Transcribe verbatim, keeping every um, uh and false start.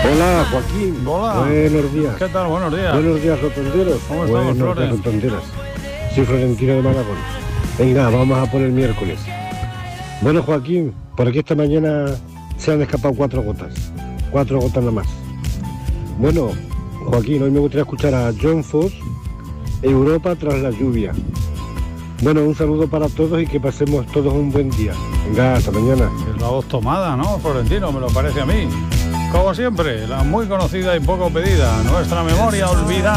Hola, Joaquín. Hola. Buenos días. ¿Qué tal? Buenos días. Buenos días, rotonderos. ¿Cómo estamos, Buenos Flores? días, rotonderas. Soy Florentino de Malagón. Venga, vamos a por el miércoles. Bueno, Joaquín, por aquí esta mañana se han escapado cuatro gotas. Cuatro gotas nada más. Bueno, Joaquín, hoy me gustaría escuchar a John Foss, Europa tras la lluvia. Bueno, un saludo para todos y que pasemos todos un buen día. Venga, hasta mañana. Es la voz tomada, ¿no, Florentino? Me lo parece a mí. Como siempre, la muy conocida y poco pedida, nuestra memoria olvidada.